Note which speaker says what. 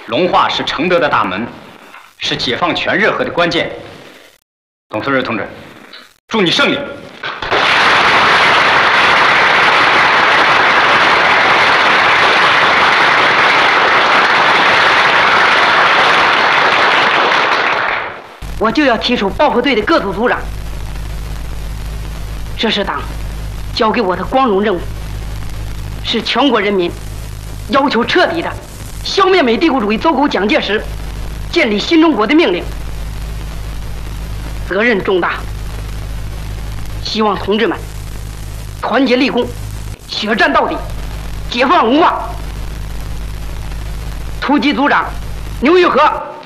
Speaker 1: 龙化是承德的大门，是解放全热河的关键。董存瑞同志，祝你胜利！
Speaker 2: 我就要提出报复队的各组组长，这是党交给我的光荣任务，是全国人民要求彻底的消灭美帝国主义走狗蒋介石，建立新中国的命令，责任重大。希望同志们团结立功，血战到底，解放文化。突击组长牛玉和。